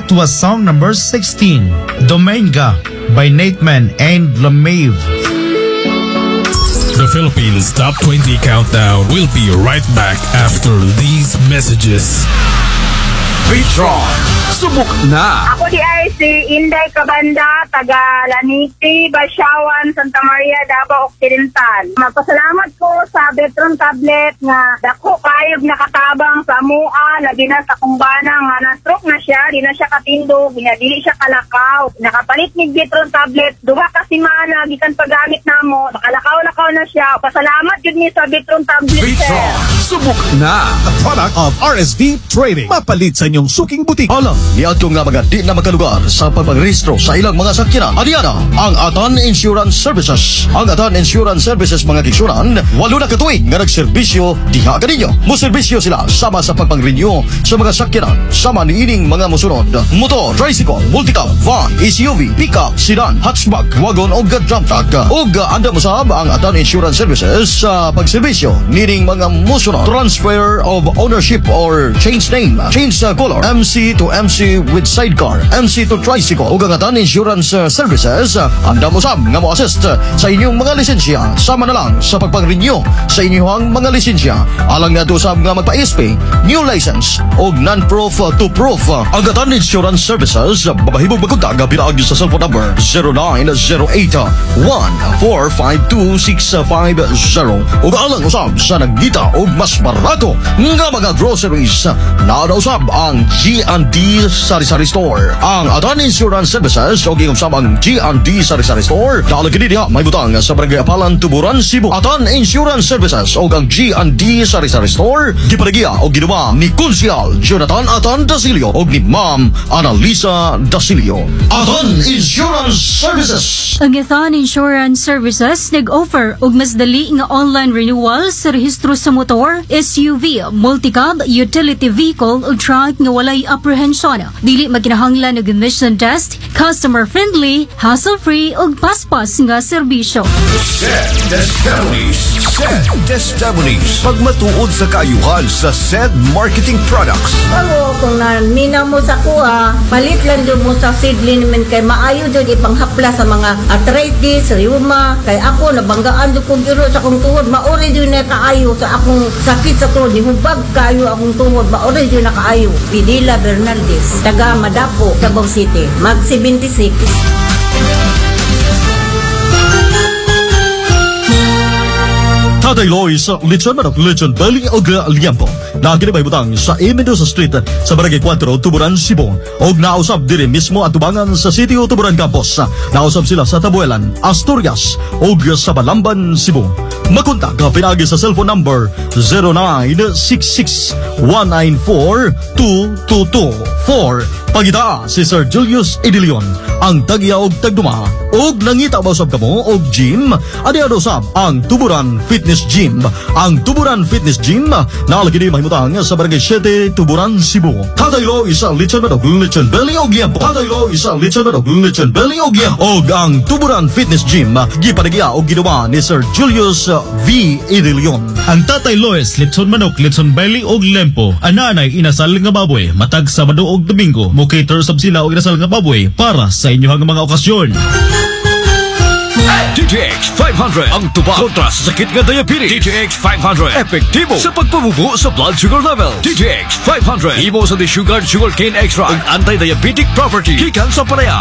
was song number 16, Dominga by Nateman and Lamave. The Philippines Top 20 Countdown will be right back after these messages. Vitron, subok na! Ako di ay si Inday Cabanda, taga Laniti, Basyawan, Santa Maria, Davao Occidental. Magpasalamat ko sa Vitron tablet nga dako kayog nakatabang sa mua, labi na sa kumbana nga na-stroke na siya, di na siya katindog, dili siya kalakaw. Nakapalit ni Vitron tablet, duha ka semana, gikan paggamit namo, makalakaw-lakaw na siya. Pasalamat yun ni sa Vitron tablet. Vitron, subok na! The product of RSV Trading. Mapalit sa inyong suking butik. Alam, niadtong nga mga di na makalugar sa pagpagrehistro sa ilang mga sakyanan. Adiana, ang Atan Insurance Services. Ang Atan Insurance Services mga kiksuran, 8 na katuig nga nagserbisyo diha kaninyo. Muserbisyo sila sama sa pagpang-renew sa mga sakyanan. Sama niining mga musunod: motor, tricycle, multicab, van, SUV, pickup, sedan, hatchback, wagon o dump truck. Og anda mo sab ang Atan Insurance Services sa pagserbisyo niining mga musunod: transfer of ownership or change name, change color, MC to MC with sidecar, MC to tricycle. Ug ang Atan Insurance Services anda mo sab nga mo assist sa inyong mga lisensya. Sama na lang sa pagpang-renew sa inyong mga lisensya. Alang nga to sab nga magpa-SP, new license o non-proof to proof. Ang Atan Insurance Services babahibog magkontak pinaagi sa cellphone number 0908-1452650. Ug alang usab sa nagdita og mas barato nga mga groceries na usab ang G&D Sari-Sari Store. Ang Atan Insurance Services o gingusab ang G&D Sari-Sari Store dahil kini diha may butang sa Barangay Apalan, Tuburan, Cebu. Atan Insurance Services o ang G&D Sari-Sari Store giparegiya o ginawa ni Konsyal Jonathan Atan Dasilio o ni Ma'am Annalisa Dasilio. Atan Insurance Services. Ang Atan Insurance Services nag-offer og mas dali nga online renewal sa rehistro sa motor, SUV, multicab, utility vehicle ug truck nga walay apprehension. Dili maginahanglan og emission test, customer friendly, hassle-free ug paspas nga serbisyo. SED Testimonies. Pagmatuod sa kaayuhan sa SED Marketing Products. Ako, kung naminaw mo sa kuha, palit lang doon mo sa seedling naman kay maayo doon ipanghapla sa mga arthritis, rheuma. Kay ako, nabanggaan doon kong giro sa akong tuhod. Maori doon na kaayo sa akong sakit sa tuhod. Hubag kayo akong tuhod. Maori doon na kaayo. Pidila Bernaldez, taga Madapo, Davao City. Mag 76. Tatay Lois, Lechon Manok, Lechon Belly o Liampo. Na kinibay butang sa Mendoza Street sa Barangay 4, Tuburan, Cebu. Og nausab dire mismo at tubangan sa City o Tuburan Campus. Nausab sila sa Tabuelan, Asturias og sa Balamban, Cebu. Makontak pinagi sa cellphone number 0966-194-2224. Pagita si Sir Julius Edilion, ang tagya og tagduma. Og nangita ba usab kamo og gym? Adi usab ang Tuburan Fitness Gym. Ang Tuburan Fitness Gym naalagi ni mahimutang sa Barangay 7, Tuburan, Cebu. Tatay Lo isa Lechon Manok, Lechon Belly og Liampo. Tatay Lo isa Lechon Manok, Lechon Belly og Liampo. Og ang Tuburan Fitness Gym gipadagya og ginawa ni Sir Julius V. Edilion. Ang Tatay Lois, Lechon Manok, Lechon Belly og Lempo. Ananay inasal nga baboy matag Sabado og Domingo. Mo cater sab sila og inasal nga baboy para sa inyong mga okasyon. DTX 500 ang tubag kontra sa sakit nga diabetes. DTX 500 epektibo sa pagpabubo sa blood sugar level. DTX 500 imo sa sugar cane extra ang anti-diabetic property gikan sa palaya.